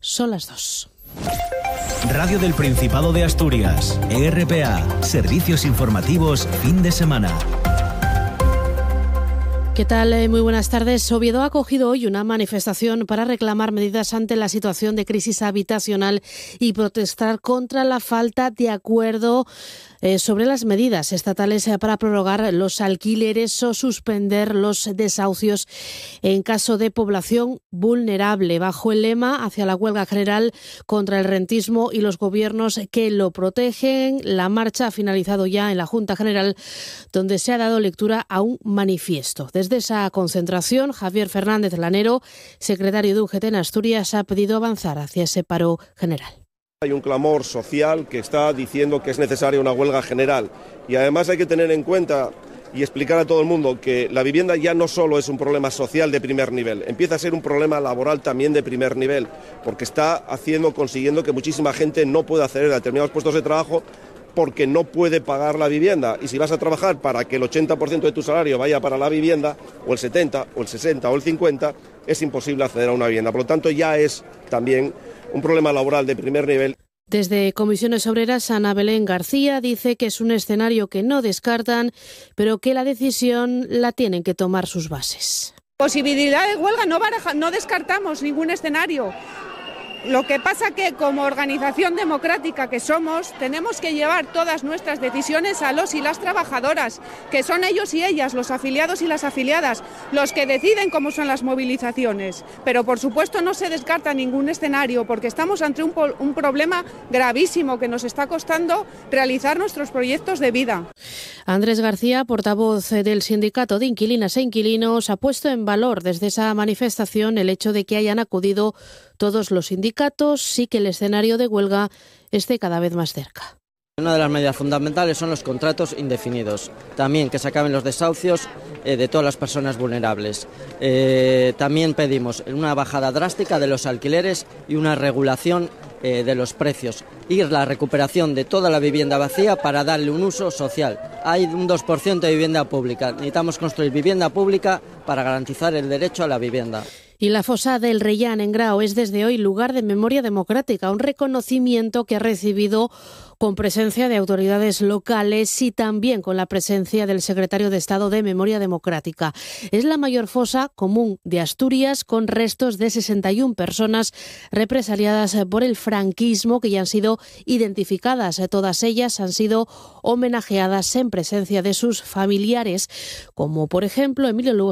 Son las 2. Radio del Principado de Asturias, RPA, servicios informativos fin de semana. ¿Qué tal? Muy buenas tardes. Oviedo ha acogido hoy una manifestación para reclamar medidas ante la situación de crisis habitacional y protestar contra la falta de acuerdo sobre las medidas estatales para prorrogar los alquileres o suspender los desahucios en caso de población vulnerable, bajo el lema hacia la huelga general contra el rentismo y los gobiernos que lo protegen. La marcha ha finalizado ya en la Junta General, donde se ha dado lectura a un manifiesto. Desde esa concentración, Javier Fernández Lanero, secretario de UGT en Asturias, ha pedido avanzar hacia ese paro general. Hay un clamor social que está diciendo que es necesaria una huelga general y además hay que tener en cuenta y explicar a todo el mundo que la vivienda ya no solo es un problema social de primer nivel, empieza a ser un problema laboral también de primer nivel, porque está consiguiendo que muchísima gente no pueda acceder a determinados puestos de trabajo porque no puede pagar la vivienda. Y si vas a trabajar para que el 80% de tu salario vaya para la vivienda, o el 70, o el 60, o el 50, es imposible acceder a una vivienda. Por lo tanto, ya es también un problema laboral de primer nivel. Desde Comisiones Obreras, Ana Belén García dice que es un escenario que no descartan, pero que la decisión la tienen que tomar sus bases. Posibilidad de huelga, no descartamos ningún escenario. Lo que pasa que como organización democrática que somos, tenemos que llevar todas nuestras decisiones a los y las trabajadoras, que son ellos y ellas, los afiliados y las afiliadas, los que deciden cómo son las movilizaciones. Pero por supuesto no se descarta ningún escenario, porque estamos ante un problema gravísimo que nos está costando realizar nuestros proyectos de vida. Andrés García, portavoz del Sindicato de Inquilinas e Inquilinos, ha puesto en valor desde esa manifestación el hecho de que hayan acudido todos los sindicatos y que el escenario de huelga esté cada vez más cerca. Una de las medidas fundamentales son los contratos indefinidos. También que se acaben los desahucios de todas las personas vulnerables. También pedimos una bajada drástica de los alquileres y una regulación de los precios y la recuperación de toda la vivienda vacía para darle un uso social. Hay un 2% de vivienda pública. Necesitamos construir vivienda pública para garantizar el derecho a la vivienda. Y la fosa del Reyán en Grao es desde hoy lugar de memoria democrática, un reconocimiento que ha recibido con presencia de autoridades locales y también con la presencia del secretario de Estado de Memoria Democrática. Es la mayor fosa común de Asturias, con restos de 61 personas represaliadas por el franquismo que ya han sido identificadas. Todas ellas han sido homenajeadas en presencia de sus familiares, como por ejemplo Emilio Lugo